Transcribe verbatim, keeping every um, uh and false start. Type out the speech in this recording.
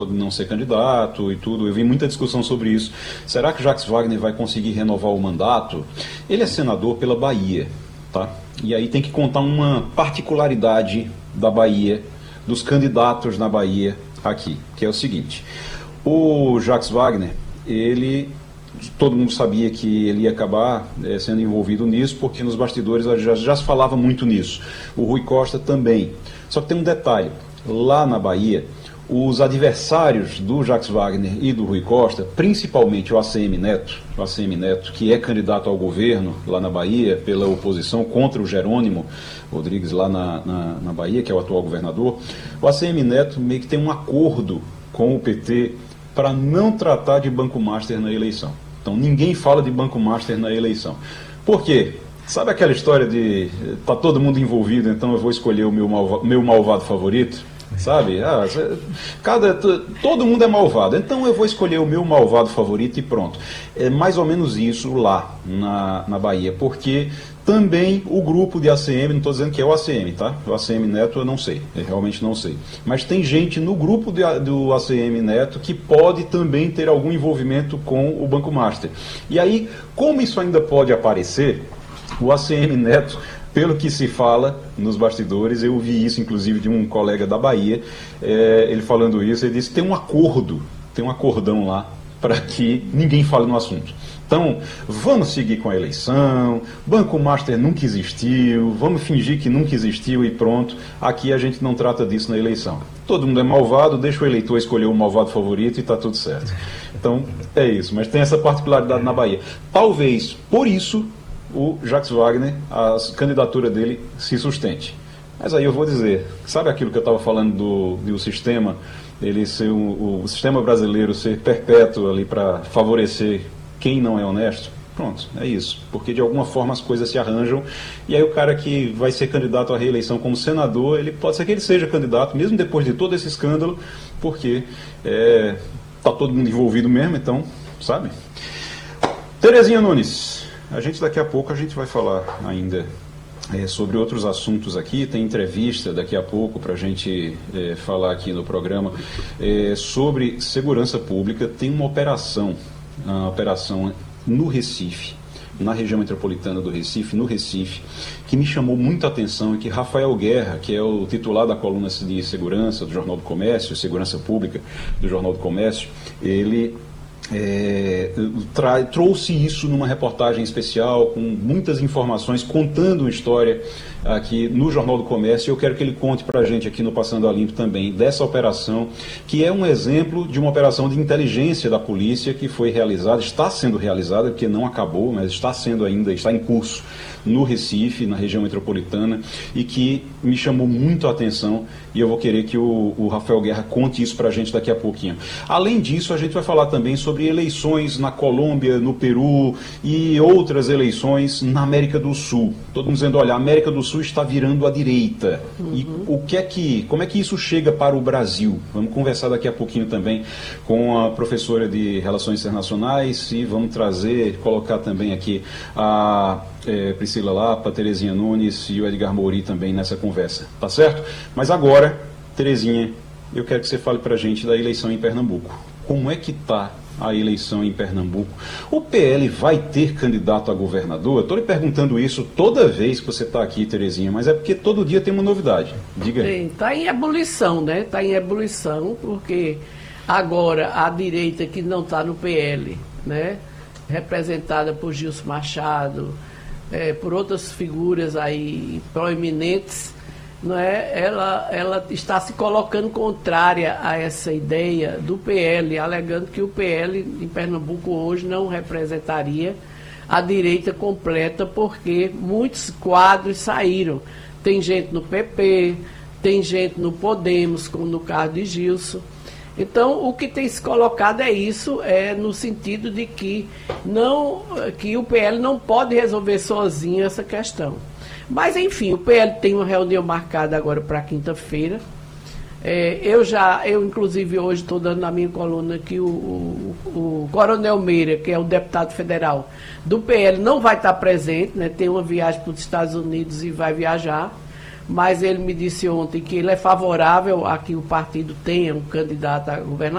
não ser candidato e tudo. Eu vi muita discussão sobre isso. Será que Jacques Wagner vai conseguir renovar o mandato? Ele é senador pela Bahia, tá? E aí tem que contar uma particularidade da Bahia, dos candidatos na Bahia aqui, que é o seguinte. O Jacques Wagner, ele... todo mundo sabia que ele ia acabar é, sendo envolvido nisso, porque nos bastidores já, já se falava muito nisso. O Rui Costa também. Só que tem um detalhe. Lá na Bahia, os adversários do Jacques Wagner e do Rui Costa, principalmente o A C M Neto, o A C M Neto, que é candidato ao governo lá na Bahia, pela oposição contra o Jerônimo Rodrigues lá na, na, na Bahia, que é o atual governador, o A C M Neto meio que tem um acordo com o P T para não tratar de Banco Master na eleição. Então ninguém fala de Banco Master na eleição. Por quê? Sabe aquela história de tá todo mundo envolvido, então eu vou escolher o meu, malva, meu malvado favorito? Sabe? Ah, cada, todo mundo é malvado, então eu vou escolher o meu malvado favorito e pronto. É mais ou menos isso lá na, na Bahia, porque também o grupo de A C M, não estou dizendo que é o A C M, tá? O A C M Neto eu não sei, eu realmente não sei. Mas tem gente no grupo de, do A C M Neto que pode também ter algum envolvimento com o Banco Master. E aí, como isso ainda pode aparecer, o A C M Neto, pelo que se fala nos bastidores, eu vi isso inclusive de um colega da Bahia, é, ele falando isso, ele disse que tem um acordo, tem um acordão lá para que ninguém fale no assunto. Então, vamos seguir com a eleição, Banco Master nunca existiu, vamos fingir que nunca existiu e pronto, aqui a gente não trata disso na eleição. Todo mundo é malvado, deixa o eleitor escolher o malvado favorito e está tudo certo. Então, é isso, mas tem essa particularidade na Bahia. Talvez, por isso, o Jacques Wagner, a candidatura dele se sustente. Mas aí eu vou dizer, sabe aquilo que eu estava falando do, do sistema, ele ser o, o sistema brasileiro ser perpétuo ali para favorecer quem não é honesto? Pronto, é isso. Porque de alguma forma as coisas se arranjam e aí o cara que vai ser candidato à reeleição como senador, ele pode ser que ele seja candidato, mesmo depois de todo esse escândalo, porque é, tá todo mundo envolvido mesmo, então, sabe? Terezinha Nunes. A gente daqui a pouco a gente vai falar ainda é, sobre outros assuntos aqui, tem entrevista daqui a pouco para a gente é, falar aqui no programa é, sobre segurança pública. Tem uma operação, uma operação no Recife, na região metropolitana do Recife, no Recife, que me chamou muita atenção e que Rafael Guerra, que é o titular da coluna de segurança do Jornal do Comércio, segurança pública do Jornal do Comércio, ele... É, tra- trouxe isso numa reportagem especial com muitas informações, contando uma história aqui no Jornal do Comércio. Eu quero que ele conte para a gente aqui no Passando a Limpo também dessa operação, que é um exemplo de uma operação de inteligência da polícia que foi realizada, está sendo realizada, porque não acabou, mas está sendo ainda, está em curso no Recife, na região metropolitana, e que me chamou muito a atenção, e eu vou querer que o, o Rafael Guerra conte isso para a gente daqui a pouquinho. Além disso, a gente vai falar também sobre eleições na Colômbia, no Peru e outras eleições na América do Sul. Todo mundo dizendo, olha, a América do Sul está virando à direita. Uhum. E o que é que, como é que isso chega para o Brasil? Vamos conversar daqui a pouquinho também com a professora de Relações Internacionais e vamos trazer, colocar também aqui a É, Priscila Lapa, Terezinha Nunes e o Edgar Mouri também nessa conversa, tá certo? Mas agora, Terezinha, eu quero que você fale pra gente da eleição em Pernambuco. Como é que tá a eleição em Pernambuco? O P L vai ter candidato a governador? Eu tô lhe perguntando isso toda vez que você tá aqui, Terezinha, mas é porque todo dia tem uma novidade. Diga aí. Está em ebulição, né? Está em ebulição, porque agora a direita que não está no P L, né? Representada por Gilson Machado, É, por outras figuras aí proeminentes, não é? ela, ela está se colocando contrária a essa ideia do P L, alegando que o P L em Pernambuco hoje não representaria a direita completa, porque muitos quadros saíram. Tem gente no P P, tem gente no Podemos, como no caso de Gilson. Então, o que tem se colocado é isso, é no sentido de que, não, que o P L não pode resolver sozinho essa questão. Mas, enfim, o P L tem uma reunião marcada agora para quinta-feira. É, eu já, eu inclusive hoje estou dando na minha coluna que o, o, o Coronel Meira, que é o deputado federal do P L, não vai estar presente, né, tem uma viagem para os Estados Unidos e vai viajar. Mas ele me disse ontem que ele é favorável a que o partido tenha um candidato a governador.